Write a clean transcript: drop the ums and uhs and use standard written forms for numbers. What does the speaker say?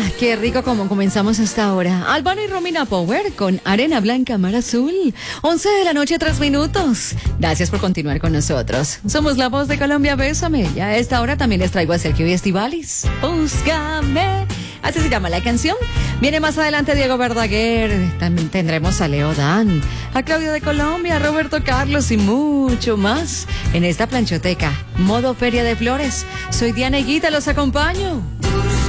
Ah, qué rico como comenzamos hasta ahora. Albano y Romina Power con Arena Blanca, Mar Azul. 11 de la noche, 3 minutos. Gracias por continuar con nosotros. Somos la voz de Colombia, bésame. Y a esta hora también les traigo a Sergio y Estivalis. Búscame. Así se llama la canción. Viene más adelante Diego Verdaguer. También tendremos a Leo Dan, a Claudio de Colombia, a Roberto Carlos y mucho más en esta planchoteca. Modo Feria de Flores. Soy Diana Higuita, los acompaño.